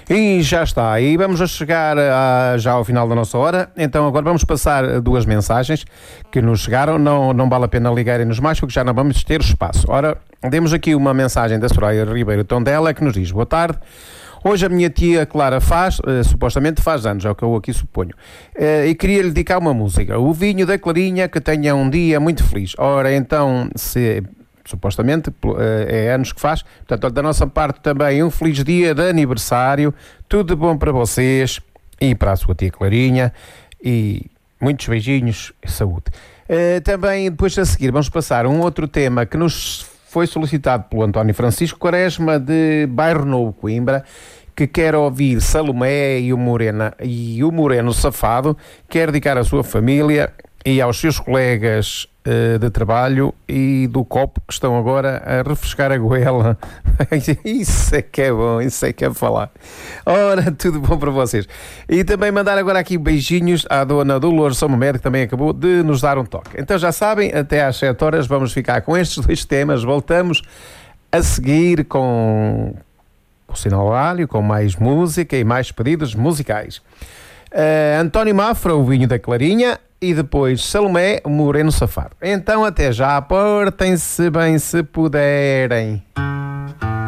E já está, e vamos a chegar já ao final da nossa hora. Então agora vamos passar duas mensagens que nos chegaram. Não vale a pena ligarem-nos mais porque já não vamos ter espaço. Ora, temos aqui uma mensagem da Soraya Ribeiro Tondela que nos diz: boa tarde. Hoje a minha tia Clara supostamente faz anos, é o que eu aqui suponho, e queria lhe dedicar uma música, O Vinho da Clarinha, que tenha um dia muito feliz. Ora, então, supostamente é anos que faz, portanto, da nossa parte também um feliz dia de aniversário, tudo de bom para vocês e para a sua tia Clarinha, e muitos beijinhos e saúde. Também, depois a seguir, vamos passar um outro tema que nos foi solicitado pelo António Francisco Quaresma, de Bairro Novo, Coimbra, que quer ouvir Salomé e o Moreno Safado, quer dedicar à sua família e aos seus colegas de trabalho e do copo que estão agora a refrescar a goela. Isso é que é bom, isso é que é falar. Ora, tudo bom para vocês. E também mandar agora aqui beijinhos à dona Dolores Somamed, que também acabou de nos dar um toque. Então já sabem, até às 7 horas vamos ficar com estes dois temas. Voltamos a seguir com o Sinal Rádio, com mais música e mais pedidos musicais. António Mafra, O Vinho da Clarinha, e depois Salomé, Moreno Safado. Então até já, portem-se bem se puderem.